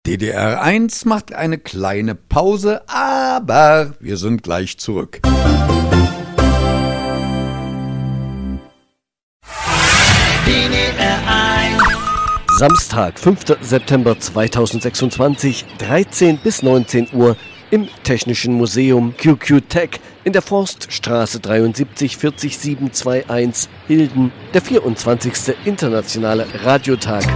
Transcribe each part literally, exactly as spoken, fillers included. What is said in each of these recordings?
D D R eins macht eine kleine Pause, aber wir sind gleich zurück. D D R eins. Samstag, fünfter September zweitausendsechsundzwanzig, dreizehn bis neunzehn Uhr im Technischen Museum Q Q Tech in der Forststraße dreiundsiebzig vierzig sieben zwei eins Hilden, der vierundzwanzigste Internationale Radiotag.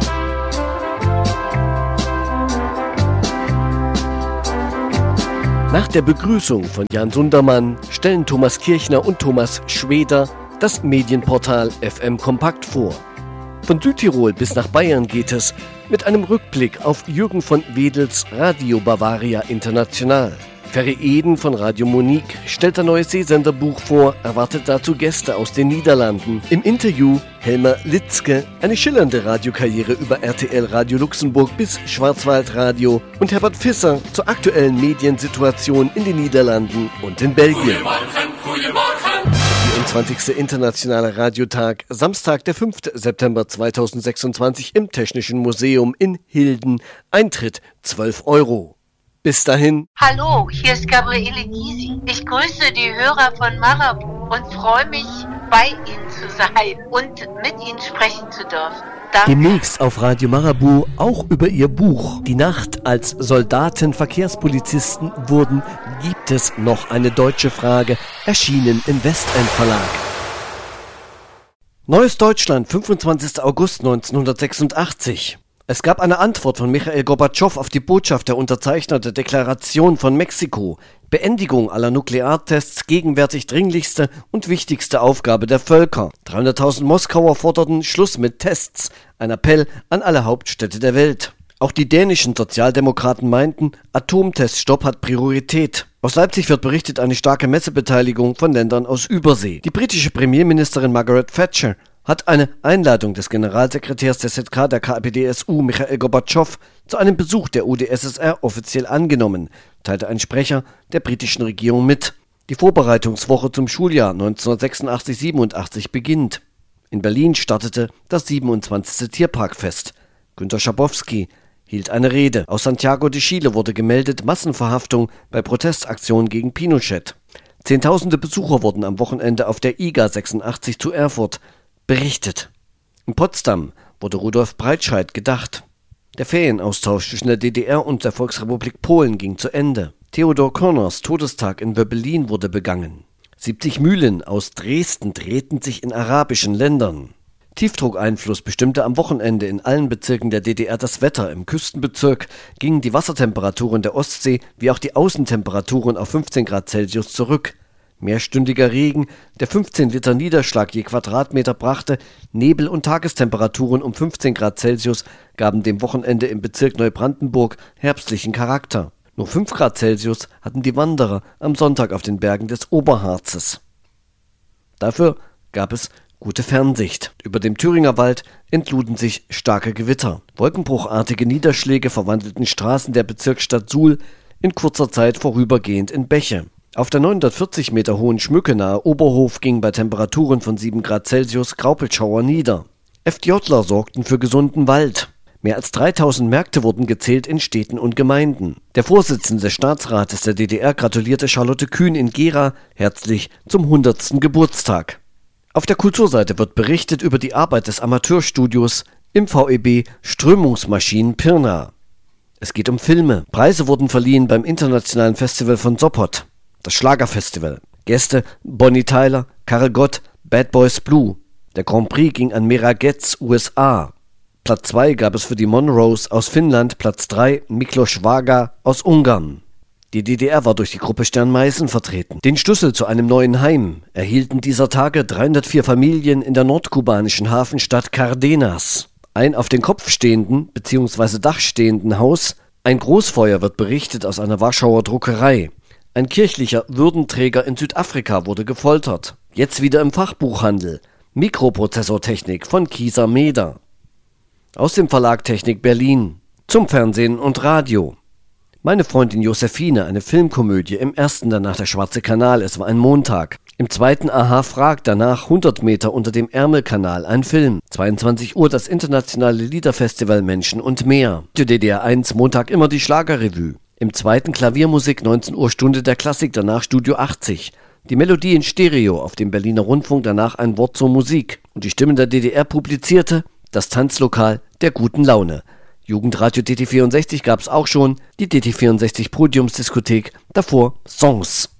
Nach der Begrüßung von Jan Sundermann stellen Thomas Kirchner und Thomas Schweder das Medienportal F M Kompakt vor. Von Südtirol bis nach Bayern geht es mit einem Rückblick auf Jürgen von Wedels Radio Bavaria International. Ferry Eden von Radio Monique stellt ein neues Seesenderbuch vor, erwartet dazu Gäste aus den Niederlanden. Im Interview Helmer Litzke, eine schillernde Radiokarriere über R T L Radio Luxemburg bis Schwarzwaldradio, und Herbert Visser zur aktuellen Mediensituation in den Niederlanden und in Belgien. vierundzwanzigste Internationale Radiotag, Samstag, der fünfter September zweitausendsechsundzwanzig im Technischen Museum in Hilden. Eintritt zwölf Euro. Bis dahin. Hallo, hier ist Gabriele Gysi. Ich grüße die Hörer von Marabu und freue mich, bei Ihnen zu sein und mit Ihnen sprechen zu dürfen. Danke. Demnächst auf Radio Marabu auch über Ihr Buch Die Nacht, als Soldaten Verkehrspolizisten wurden, gibt es noch eine deutsche Frage, erschienen im Westend Verlag. Neues Deutschland, fünfundzwanzigster August neunzehnhundertsechsundachtzig. Es gab eine Antwort von Michail Gorbatschow auf die Botschaft der unterzeichneten Deklaration von Mexiko. Beendigung aller Nukleartests, gegenwärtig dringlichste und wichtigste Aufgabe der Völker. dreihunderttausend Moskauer forderten Schluss mit Tests. Ein Appell an alle Hauptstädte der Welt. Auch die dänischen Sozialdemokraten meinten, Atomteststopp hat Priorität. Aus Leipzig wird berichtet, eine starke Messebeteiligung von Ländern aus Übersee. Die britische Premierministerin Margaret Thatcher hat eine Einladung des Generalsekretärs der Z K der K P D S U, Michail Gorbatschow, zu einem Besuch der U d S S R offiziell angenommen, teilte ein Sprecher der britischen Regierung mit. Die Vorbereitungswoche zum Schuljahr neunzehnhundertsechsundachtzig siebenundachtzig beginnt. In Berlin startete das siebenundzwanzigste Tierparkfest. Günter Schabowski hielt eine Rede. Aus Santiago de Chile wurde gemeldet, Massenverhaftung bei Protestaktionen gegen Pinochet. Zehntausende Besucher wurden am Wochenende auf der I G A sechsundachtzig zu Erfurt berichtet. In Potsdam wurde Rudolf Breitscheid gedacht. Der Ferienaustausch zwischen der D D R und der Volksrepublik Polen ging zu Ende. Theodor Körners Todestag in Berlin wurde begangen. siebzig Mühlen aus Dresden drehten sich in arabischen Ländern. Tiefdruckeinfluss bestimmte am Wochenende in allen Bezirken der D D R das Wetter. Im Küstenbezirk gingen die Wassertemperaturen der Ostsee wie auch die Außentemperaturen auf fünfzehn Grad Celsius zurück. Mehrstündiger Regen, der fünfzehn Liter Niederschlag je Quadratmeter brachte, Nebel und Tagestemperaturen um fünfzehn Grad Celsius gaben dem Wochenende im Bezirk Neubrandenburg herbstlichen Charakter. Nur fünf Grad Celsius hatten die Wanderer am Sonntag auf den Bergen des Oberharzes. Dafür gab es gute Fernsicht. Über dem Thüringer Wald entluden sich starke Gewitter. Wolkenbruchartige Niederschläge verwandelten Straßen der Bezirksstadt Suhl in kurzer Zeit vorübergehend in Bäche. Auf der neunhundertvierzig Meter hohen Schmücke nahe Oberhof ging bei Temperaturen von sieben Grad Celsius Graupelschauer nieder. FDJler sorgten für gesunden Wald. Mehr als dreitausend Märkte wurden gezählt in Städten und Gemeinden. Der Vorsitzende des Staatsrates der D D R gratulierte Charlotte Kühn in Gera herzlich zum hundertsten Geburtstag. Auf der Kulturseite wird berichtet über die Arbeit des Amateurstudios im V E B Strömungsmaschinen Pirna. Es geht um Filme. Preise wurden verliehen beim Internationalen Festival von Sopot. Das Schlagerfestival. Gäste Bonnie Tyler, Karel Gott, Bad Boys Blue. Der Grand Prix ging an Mera Getz, U S A. Platz zwei gab es für die Monroes aus Finnland, Platz drei Miklos Vaga aus Ungarn. Die D D R war durch die Gruppe Stern Meißen vertreten. Den Schlüssel zu einem neuen Heim erhielten dieser Tage dreihundertvier Familien in der nordkubanischen Hafenstadt Cardenas. Ein auf den Kopf stehenden bzw. Dach stehenden Haus, ein Großfeuer wird berichtet aus einer Warschauer Druckerei. Ein kirchlicher Würdenträger in Südafrika wurde gefoltert. Jetzt wieder im Fachbuchhandel. Mikroprozessortechnik von Kieser Meder. Aus dem Verlag Technik Berlin. Zum Fernsehen und Radio. Meine Freundin Josephine, eine Filmkomödie, im ersten danach Der Schwarze Kanal, es war ein Montag. Im zweiten Aha fragt, danach hundert Meter unter dem Ärmelkanal, ein Film. zweiundzwanzig Uhr das internationale Liederfestival Menschen und mehr. Die D D R eins, Montag immer die Schlagerrevue. Im zweiten Klaviermusik, neunzehn Uhr Stunde der Klassik, danach Studio achtzig. Die Melodie in Stereo, auf dem Berliner Rundfunk, danach ein Wort zur Musik. Und die Stimmen der D D R publizierte das Tanzlokal der guten Laune. Jugendradio D T vierundsechzig gab's auch schon, die D T vierundsechzig Podiumsdiskothek, davor Songs.